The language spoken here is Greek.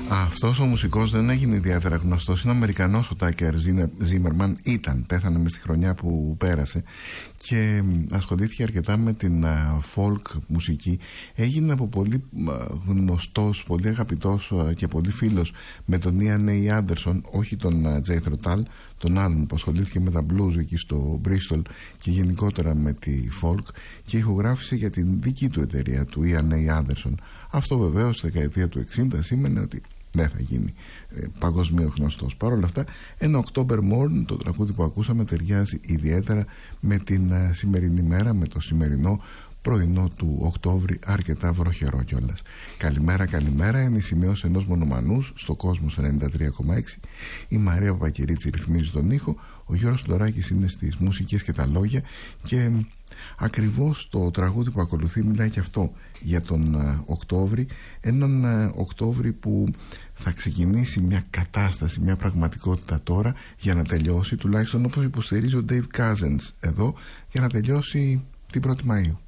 Αυτός ο μουσικός δεν έγινε ιδιαίτερα γνωστός. Είναι Αμερικανός ο Τάκερ Ζίμερμαν. Πέθανε μες στη χρονιά που πέρασε και ασχολήθηκε αρκετά με την folk μουσική. Έγινε από πολύ γνωστός, πολύ αγαπητός και πολύ φίλος με τον Ian A. Anderson, όχι τον Jethro Tull, τον άλλον που ασχολήθηκε με τα blues εκεί στο Bristol και γενικότερα με τη folk, και ηχογράφησε για την δική του εταιρεία, του Ian A. Anderson. Αυτό βεβαίως στη δεκαετία του 60 σήμαινε ότι δεν θα γίνει παγκοσμίως γνωστός. Παρ' όλα αυτά, ένα October Morn, το τραγούδι που ακούσαμε, ταιριάζει ιδιαίτερα με την σημερινή μέρα, με το σημερινό πρωινό του Οκτώβρη, αρκετά βροχερό κιόλας. Καλημέρα, καλημέρα, είναι η σημειώση ενός μονομανούς στο Κόσμος 93,6. Η Μαρία Παπακυρίτση ρυθμίζει τον ήχο, ο Γιώργος Λοράκης είναι στις μουσικές και τα λόγια, και ακριβώς το τραγούδι που ακολουθεί μιλάει και αυτό για τον Οκτώβρη, έναν Οκτώβρη που θα ξεκινήσει μια κατάσταση, μια πραγματικότητα τώρα για να τελειώσει, τουλάχιστον όπως υποστηρίζει ο Dave Cousins εδώ, για να τελειώσει την 1η Μαΐου.